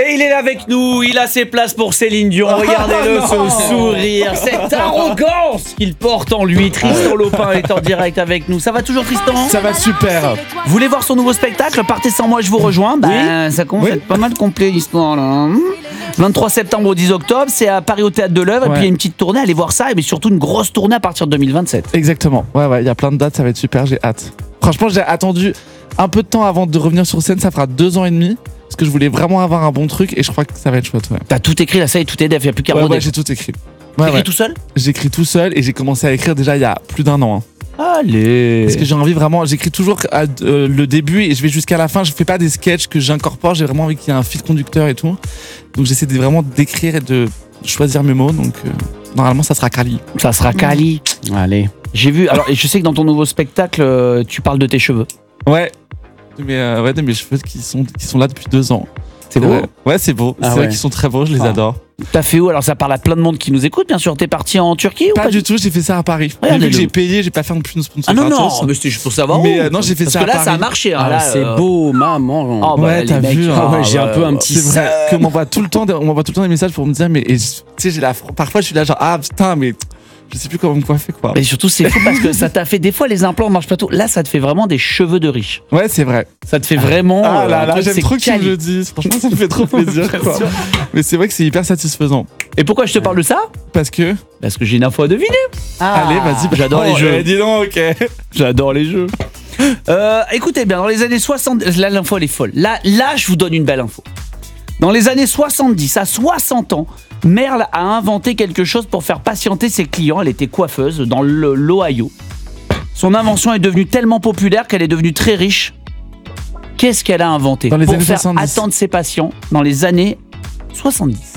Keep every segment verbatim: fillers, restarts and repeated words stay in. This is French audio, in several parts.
Et il est là avec nous, il a ses places pour Céline Dion. Regardez-le, ce sourire, cette arrogance qu'il porte en lui. Tristan Lopin est en direct avec nous. Ça va toujours, Tristan ? Ça va super. Vous voulez voir son nouveau spectacle ? Partez sans moi, je vous rejoins. Bah, oui. Ça commence à être pas mal complet l'histoire là. vingt-trois septembre au dix octobre, c'est à Paris au Théâtre de l'Œuvre. Ouais. Et puis il y a une petite tournée, allez voir ça. Mais surtout une grosse tournée à partir de deux mille vingt-sept. Exactement. Ouais, ouais, il y a plein de dates, ça va être super, j'ai hâte. Franchement, j'ai attendu un peu de temps avant de revenir sur scène, ça fera deux ans et demi. Parce que je voulais vraiment avoir un bon truc et je crois que ça va être chouette. Ouais. T'as tout écrit là, ça y est, tout est def, il n'y a plus qu'à ouais, roder. Ouais, j'ai tout écrit. Ouais, T'écris ouais. tout seul ? J'écris tout seul et j'ai commencé à écrire déjà il y a plus d'un an. Hein. Allez. Parce que j'ai envie vraiment, j'écris toujours à, euh, le début et je vais jusqu'à la fin. Je fais pas des sketchs que j'incorpore, j'ai vraiment envie qu'il y ait un fil conducteur et tout. Donc j'essaie de, vraiment d'écrire et de choisir mes mots. Donc euh, normalement ça sera Kali. Ça sera Kali. Mmh. Allez. J'ai vu, alors et je sais que dans ton nouveau spectacle, euh, tu parles de tes cheveux. Ouais. Mais euh, ouais, de mes cheveux qui sont, qui sont là depuis deux ans. C'est beau. Ouais, ouais c'est beau. Ah c'est ouais. vrai qu'ils sont très beaux, je les ah. adore. T'as fait où ? Alors ça parle à plein de monde qui nous écoute, bien sûr. T'es parti en Turquie ou pas, pas du tout, j'ai fait ça à Paris. Ouais, vu que j'ai payé, j'ai pas fait non plus une sponsor. Ah non, non, mais c'était juste pour savoir. Mais euh, non, j'ai fait Parce ça que à là, Paris. ça a marché. Hein, ah, là, c'est euh... beau, maman. Oh, bah, ouais, t'as mecs, vu. Ah, ouais, j'ai ouais, un peu un petit. C'est vrai que m'envoie tout le temps, on m'envoie tout le temps des messages pour me dire, mais tu sais, j'ai la. Parfois, je suis là genre ah putain, mais. Je sais plus comment me coiffer quoi. Et surtout c'est fou parce que ça t'a fait des fois les implants marchent pas tout. Là ça te fait vraiment des cheveux de riche. Ouais c'est vrai. Ça te fait vraiment. Ah là là, euh, j'aime trop que tu me le dises. Franchement ça me fait trop plaisir quoi. Mais c'est vrai que c'est hyper satisfaisant. Et pourquoi je te parle de ça ? Parce que. Parce que j'ai une info à deviner. Ah. Allez vas-y. J'adore oh, les jeux. Eh, dis donc ok. J'adore les jeux. Euh, écoutez bien, dans les années soixante, là l'info elle est folle. Là, là je vous donne une belle info. Dans les années soixante-dix, à soixante ans, Merle a inventé quelque chose pour faire patienter ses clients. Elle était coiffeuse dans le, l'Ohio. Son invention est devenue tellement populaire qu'elle est devenue très riche. Qu'est-ce qu'elle a inventé dans les pour années faire soixante-dix. attendre ses patients dans les années soixante-dix?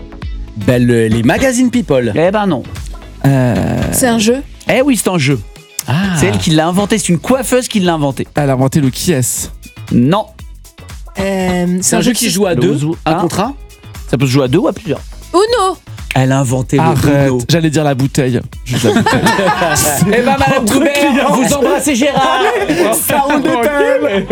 Ben, le, les magazines People. Eh ben non. Euh... C'est un jeu? Eh oui, c'est un jeu. Ah. C'est elle qui l'a inventé. C'est une coiffeuse qui l'a inventé. Elle a inventé le qui est-ce? Non. Euh, c'est, c'est un, un jeu qui se joue à deux. Un hein contre un. Ça peut se jouer à deux ou à plusieurs. Uno. Elle a inventé Arrête, le Uno. J'allais dire la bouteille. Juste la bouteille. Eh ben Madame Toubert, vous embrassez Gérard. Ça roule des thèmes.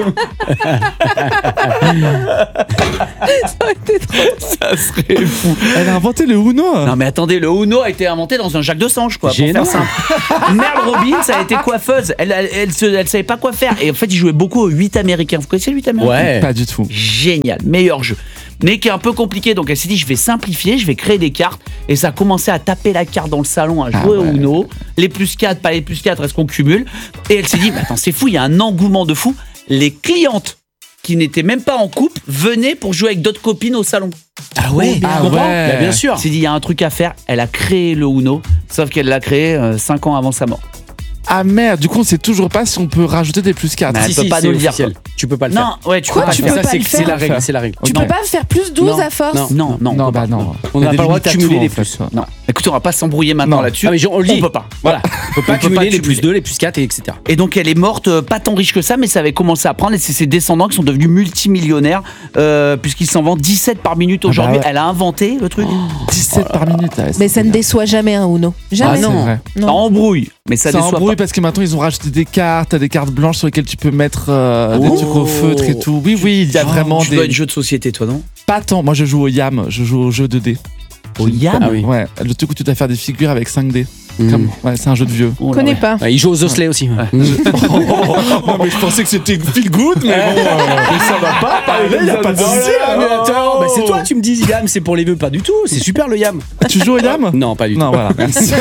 Ça aurait été trop. Ça serait fou. Elle a inventé le Uno. Non mais attendez, le Uno a été inventé dans un Jacques de Sange quoi. Pour faire simple. Merle Robbins a été coiffeuse. Elle, elle, elle, elle, elle savait pas quoi faire. Et en fait, il jouait beaucoup aux huit américains. Vous connaissez le huit américains? Ouais. Pas du tout. Génial, meilleur jeu. Mais qui est un peu compliqué. Donc elle s'est dit, je vais simplifier, je vais créer des cartes. Et ça a commencé à taper la carte dans le salon, à jouer ah ouais. au Uno. Les plus quatre, pas les plus quatre, est-ce qu'on cumule? Et elle s'est dit, mais attends, c'est fou, il y a un engouement de fou. Les clientes qui n'étaient même pas en couple venaient pour jouer avec d'autres copines au salon. Ah ouais, oh, ah ouais. Bah, bien sûr. Elle s'est dit, il y a un truc à faire. Elle a créé le Uno, sauf qu'elle l'a créé euh, cinq ans avant sa mort. Ah merde, du coup on sait toujours pas si on peut rajouter des plus quatre. Mais elle si, peut si, pas nous le dire. Tu peux pas le faire. Non, ouais, tu Quoi, peux pas tu le peux faire. pas Ça, le c'est, faire. c'est la règle, c'est la règle. Tu non. peux pas faire plus douze non. à force. Non, non, non. Non, on bah pas. non. On n'a pas le droit de cumuler les plus. Non. Écoute, on va pas s'embrouiller maintenant non. là-dessus. Ah, mais on le dit. On peut pas. Voilà. On peut pas on cumuler peut pas les plus cumuler. deux, les plus quatre, et etc. Et donc elle est morte, euh, pas tant riche que ça, mais ça avait commencé à prendre. Et c'est ses descendants qui sont devenus multimillionnaires, euh, puisqu'ils s'en vendent dix-sept par minute aujourd'hui. Ah bah ouais. Elle a inventé le truc. Oh, dix-sept par minute. Là, mais ça ne déçoit jamais un Uno. Jamais. Ah non. Ça embrouille, mais ça, ça déçoit embrouille pas. parce que maintenant ils ont rajouté des cartes, t'as des cartes blanches sur lesquelles tu peux mettre euh, des Oh. trucs au feutre et tout. Oui, oui, il y a Oh, vraiment tu des. dois être jeu de société, toi, non? Pas tant. Moi je joue au Yam, je joue au jeu deux D. Au Yam? Ah oui. Ouais, le truc où tu dois faire des figures avec cinq D. Mmh. Comme... Ouais, c'est un jeu de vieux. Oh Je connais pas. Ouais, il joue aux osselets aussi. Ouais. Non mais je pensais que c'était feel good, mais bon, euh, ça va pas. Là, il y a pas de souci. Mais attends, bah c'est toi, tu me dis Yam, c'est pour les vœux, pas du tout. C'est super le Yam. Tu joues au Yam? Non, pas du tout. Non, voilà, merci.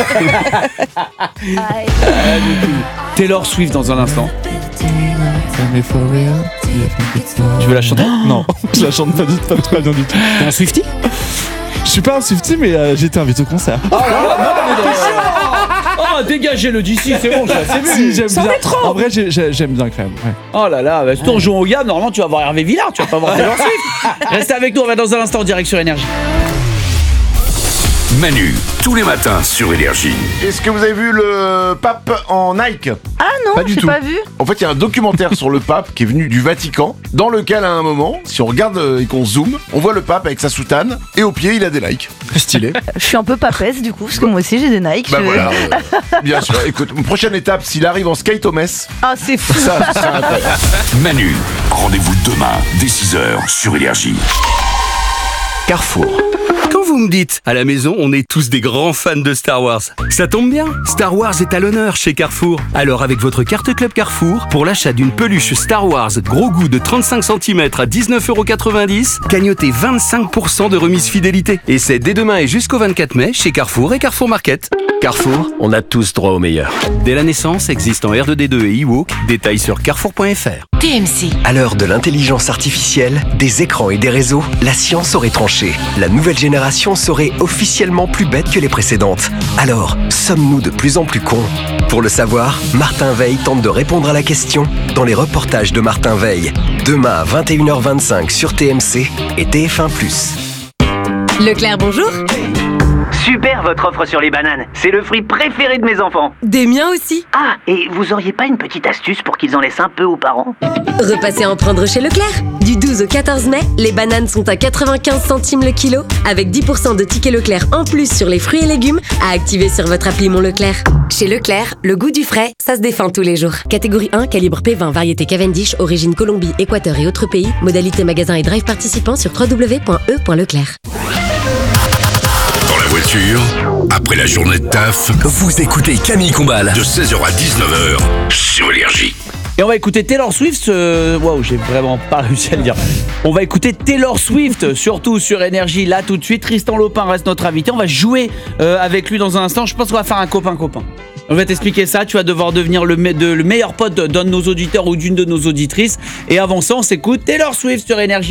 Taylor Swift dans un instant. Tu veux la chanter? Non, je la chante pas du tout, pas bien du tout. T'es un Swiftie? Je suis pas un Swiftie, mais euh, j'ai été invité au concert. Oh là là, oh, dégagez le d'ici, c'est bon, j'ai assez vu. Si, j'aime Ça bien. fait trop. En vrai, j'ai- j'ai- j'aime bien quand même. Ouais. Oh là là, bah, si on joue au Yam, normalement tu vas voir Hervé Villard, tu vas pas voir Taylor Swift. Restez avec nous, on va dans un instant en direct sur Énergie. Manu, tous les matins sur Énergie. Est-ce que vous avez vu le pape en Nike? Ah non, Pas du j'ai tout. pas vu. En fait, il y a un documentaire sur le pape qui est venu du Vatican, dans lequel, à un moment, si on regarde euh, et qu'on zoome, on voit le pape avec sa soutane, et au pied, il a des Nike. Stylé. Je suis un peu papesse du coup, parce que moi aussi j'ai des Nike. Bah je- voilà. euh, bien sûr. Écoute, prochaine étape, s'il arrive en skate au Metz, Ah c'est fou. ça, ça sera incroyable. Manu, rendez-vous demain dès six heures sur Énergie. Carrefour. Quand vous me dites, à la maison, on est tous des grands fans de Star Wars, ça tombe bien, Star Wars est à l'honneur chez Carrefour. Alors avec votre carte Club Carrefour, pour l'achat d'une peluche Star Wars gros goût de trente-cinq centimètres à dix-neuf euros quatre-vingt-dix, cagnotez vingt-cinq pour cent de remise fidélité. Et c'est dès demain et jusqu'au vingt-quatre mai chez Carrefour et Carrefour Market. Carrefour, on a tous droit au meilleur. Dès la naissance, existe en R deux D deux et e-walk, détails sur carrefour point f r. T M C. À l'heure de l'intelligence artificielle, des écrans et des réseaux, la science aurait tranché. La nouvelle génération serait officiellement plus bête que les précédentes. Alors, sommes-nous de plus en plus cons ? Pour le savoir, Martin Veil tente de répondre à la question dans les reportages de Martin Veil. Demain à vingt et une heures vingt-cinq sur T M C et T F un plus. Leclerc, bonjour. Super votre offre sur les bananes, c'est le fruit préféré de mes enfants. Des miens aussi. Ah, et vous auriez pas une petite astuce pour qu'ils en laissent un peu aux parents ? Repassez en prendre chez Leclerc. Du douze au quatorze mai, les bananes sont à quatre-vingt-quinze centimes le kilo, avec dix pour cent de tickets Leclerc en plus sur les fruits et légumes à activer sur votre appli Mon Leclerc. Chez Leclerc, le goût du frais, ça se défend tous les jours. Catégorie un, calibre P vingt, variété Cavendish, origine Colombie, Équateur et autres pays. Modalité magasin et drive participant sur w w w point e point leclerc. Dans la voiture, après la journée de taf, Vous écoutez Camille Combal. de seize heures à dix-neuf heures sur Énergie. Et on va écouter Taylor Swift. Euh... Waouh, j'ai vraiment pas réussi à le dire. On va écouter Taylor Swift, surtout sur Énergie, là tout de suite. Tristan Lopin reste notre invité. On va jouer euh, avec lui dans un instant. Je pense qu'on va faire un copain-copain. On va t'expliquer ça. Tu vas devoir devenir le, me- de, le meilleur pote d'un de nos auditeurs ou d'une de nos auditrices. Et avant ça, on s'écoute Taylor Swift sur Énergie.